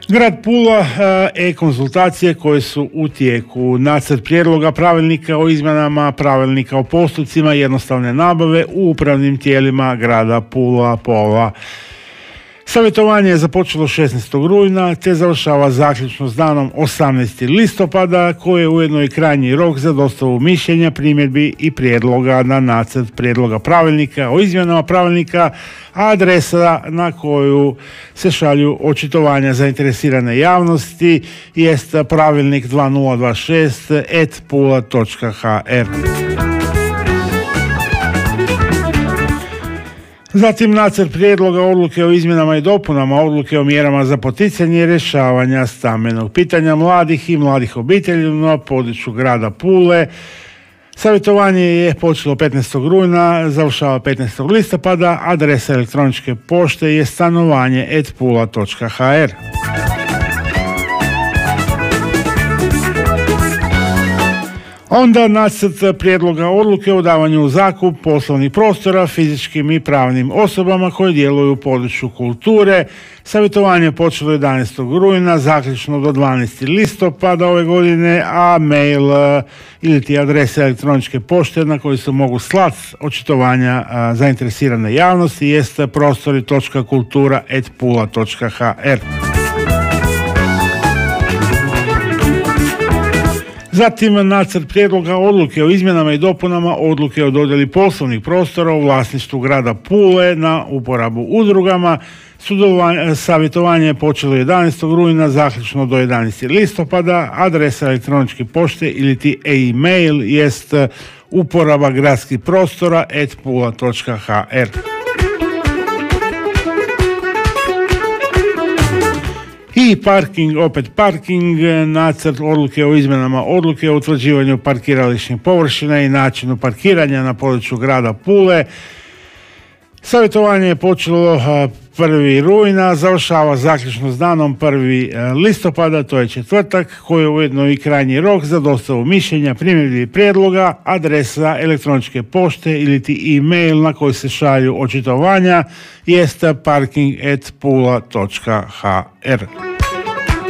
Grad Pula, e-konzultacije koje su u tijeku. Nacrt prijedloga pravilnika o izmjenama pravilnika o postupcima jednostavne nabave u upravnim tijelima grada Pula. Savjetovanje je započelo 16. rujna te završava zaključno s danom 18. listopada, koji je ujedno i krajnji rok za dostavu mišljenja, primjedbi i prijedloga na nacrt prijedloga pravilnika o izmjenama pravilnika, a adresa na koju se šalju očitovanja zainteresirane javnosti jest pravilnik 2026@pula.hr. Zatim nacrt prijedloga odluke o izmjenama i dopunama odluke o mjerama za poticanje rješavanja stambenog pitanja mladih i mladih obitelji na području grada Pule. Savjetovanje je počelo 15. rujna, završava 15. listopada, adresa elektroničke pošte je stanovanje@pula.hr. Onda nacrt prijedloga odluke o davanju u zakup poslovnih prostora fizičkim i pravnim osobama koje djeluju u području kulture. Savjetovanje je počelo 11. rujna, zaključno do 12. listopada ove godine, a mail ili ti adrese elektroničke pošte na koji se mogu slati očitovanja zainteresirane javnosti jest prostori.kultura@pula.hr. Zatim nacrt prijedloga odluke o izmjenama i dopunama odluke o dodjeli poslovnih prostora u vlasništvu grada Pule na uporabu udrugama. Savjetovanje je počelo 11. rujna, zaključno do 11. listopada. Adresa elektroničke pošte ili ti e-mail jest uporaba gradskih prostora@pula.hr. I parking, nacrt odluke o izmjenama odluke o utvrđivanju parkirališnih površina i načinu parkiranja na području grada Pule. Savjetovanje je počelo 1. rujna, završava zaključno s danom 1. listopada, to je četvrtak, koji je ujedno i krajnji rok za dostavu mišljenja, primjedbi i prijedloga. Adresa elektroničke pošte ili ti e-mail na koji se šalju očitovanja jest parking@pula.hr.